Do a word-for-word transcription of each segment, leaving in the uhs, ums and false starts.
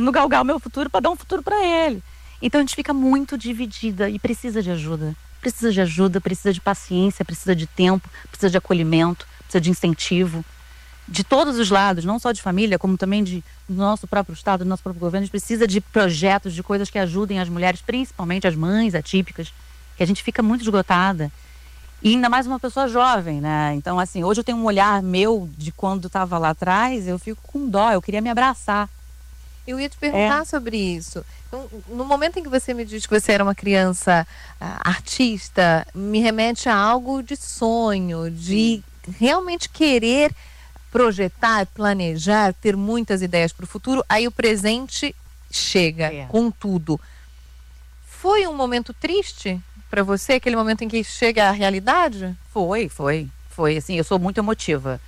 tentando galgar o meu futuro para dar um futuro para ele. Então a gente fica muito dividida e precisa de ajuda. Precisa de ajuda, precisa de paciência, precisa de tempo, precisa de acolhimento, precisa de incentivo. De todos os lados, não só de família, como também de, do nosso próprio Estado, do nosso próprio governo. A gente precisa de projetos, de coisas que ajudem as mulheres, principalmente as mães atípicas, que a gente fica muito esgotada. E ainda mais uma pessoa jovem, né? Então, assim, hoje eu tenho um olhar meu de quando estava lá atrás, eu fico com dó, eu queria me abraçar. Eu ia te perguntar é. sobre isso. Então, no momento em que você me diz que você era uma criança uh, artista, me remete a algo de sonho, de realmente querer projetar, planejar, ter muitas ideias para o futuro. Aí o presente chega é. com tudo. Foi um momento triste para você, aquele momento em que chega a realidade? Foi, foi. Foi, assim, eu sou muito emotiva.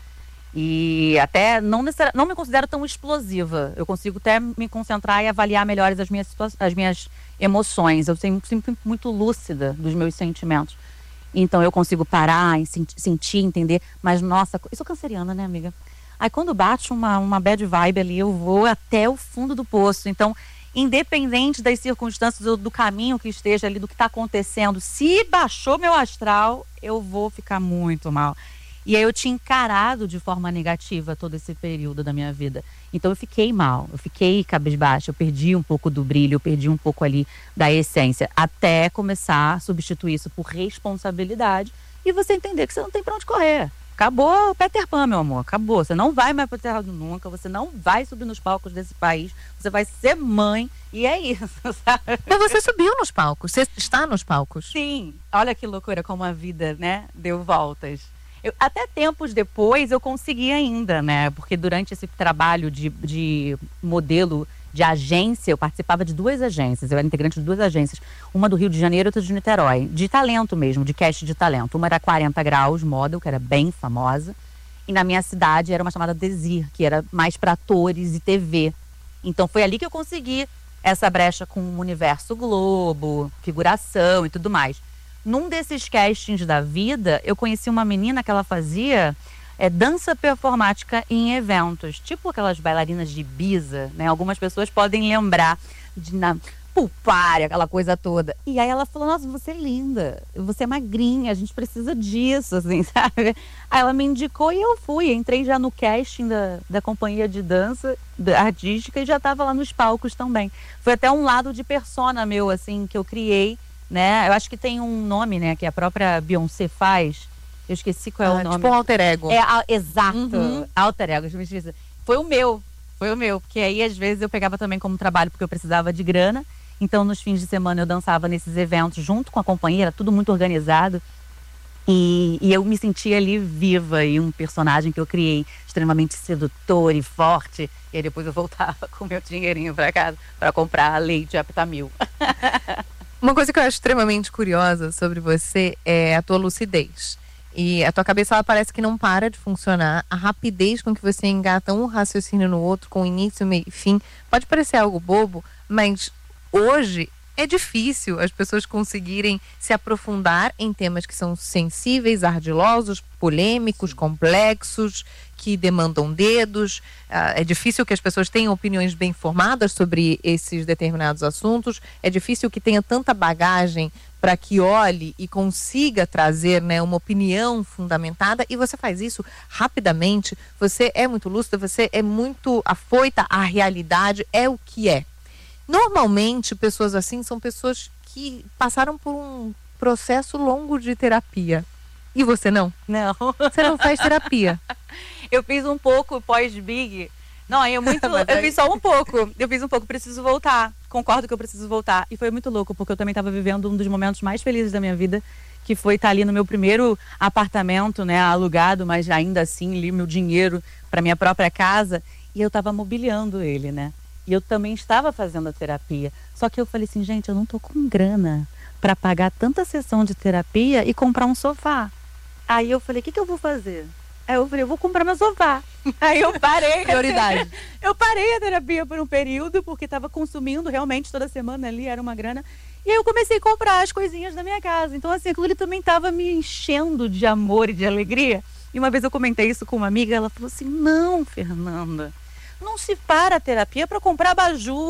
E até não, não me considero tão explosiva. Eu consigo até me concentrar e avaliar melhor as minhas, as minhas emoções. Eu sempre sempre muito lúcida dos meus sentimentos. Então eu consigo parar e sentir, entender. Mas nossa, eu sou canceriana, né, amiga? Aí quando bate uma, uma bad vibe ali, eu vou até o fundo do poço. Então, independente das circunstâncias ou do caminho que esteja ali, do que está acontecendo, se baixou meu astral, eu vou ficar muito mal. E aí eu tinha encarado de forma negativa todo esse período da minha vida. Então eu fiquei mal, eu fiquei cabisbaixa, eu perdi um pouco do brilho, eu perdi um pouco ali da essência, até começar a substituir isso por responsabilidade e você entender que você não tem pra onde correr. Acabou o Peter Pan, meu amor, acabou. Você não vai mais pro Terra do Nunca, você não vai subir nos palcos desse país, você vai ser mãe e é isso, sabe? Mas você subiu nos palcos, você está nos palcos. Sim, olha que loucura como a vida, né, deu voltas. Eu, até tempos depois eu consegui ainda, né? Porque durante esse trabalho de, de modelo de agência, eu participava de duas agências, eu era integrante de duas agências, uma do Rio de Janeiro e outra de Niterói, de talento mesmo, de cast de talento. Uma era quarenta graus Model, que era bem famosa, e na minha cidade era uma chamada Desir, que era mais para atores e T V. Então foi ali que eu consegui essa brecha com o Universo Globo, figuração e tudo mais. Num desses castings da vida, eu conheci uma menina que ela fazia é, dança performática em eventos. Tipo aquelas bailarinas de Ibiza, né? Algumas pessoas podem lembrar de na pulpária, aquela coisa toda. E aí ela falou, nossa, você é linda, você é magrinha, a gente precisa disso, assim, sabe? Aí ela me indicou e eu fui. Entrei já no casting da, da companhia de dança da artística e já estava lá nos palcos também. Foi até um lado de persona meu, assim, que eu criei. Né? Eu acho que tem um nome, né, que a própria Beyoncé faz. Eu esqueci qual é ah, o nome. Tipo um alter ego. É, a, exato. Uhum. Alter ego. Foi o meu. Foi o meu. Porque aí, às vezes, eu pegava também como trabalho porque eu precisava de grana. Então, nos fins de semana, eu dançava nesses eventos junto com a companhia. Era tudo muito organizado. E, e eu me sentia ali viva. E um personagem que eu criei extremamente sedutor e forte. E aí, depois eu voltava com o meu dinheirinho para casa para comprar leite Aptamil. Uma coisa que eu acho extremamente curiosa sobre você é a tua lucidez. E a tua cabeça, ela parece que não para de funcionar. A rapidez com que você engata um raciocínio no outro, com início, meio e fim, pode parecer algo bobo, mas hoje é difícil as pessoas conseguirem se aprofundar em temas que são sensíveis, ardilosos, polêmicos, complexos, que demandam dedos. Uh, é difícil que as pessoas tenham opiniões bem formadas sobre esses determinados assuntos. É difícil que tenha tanta bagagem para que olhe e consiga trazer, né, uma opinião fundamentada. E você faz isso rapidamente. Você é muito lúcida, você é muito afoita à realidade, é o que é. Normalmente, pessoas assim são pessoas que passaram por um processo longo de terapia. E você não? Não. Você não faz terapia? Eu fiz um pouco pós-Big. Não, eu muito. Eu fiz só um pouco. Eu fiz um pouco, preciso voltar. Concordo que eu preciso voltar. E foi muito louco, porque eu também estava vivendo um dos momentos mais felizes da minha vida, que foi estar ali no meu primeiro apartamento, né, alugado, mas ainda assim, ali, meu dinheiro para minha própria casa. E eu estava mobiliando ele, né? E eu também estava fazendo a terapia. Só que eu falei assim, gente, eu não tô com grana para pagar tanta sessão de terapia e comprar um sofá. Aí eu falei, o que que eu vou fazer? Aí eu falei, eu vou comprar meu sofá. Aí eu parei. Prioridade. Eu parei a terapia por um período, porque estava consumindo realmente toda semana ali, era uma grana. E aí eu comecei a comprar as coisinhas da minha casa. Então assim, aquilo ali também estava me enchendo de amor e de alegria. E uma vez eu comentei isso com uma amiga, ela falou assim, não, Fernanda, não se para a terapia para comprar abajur.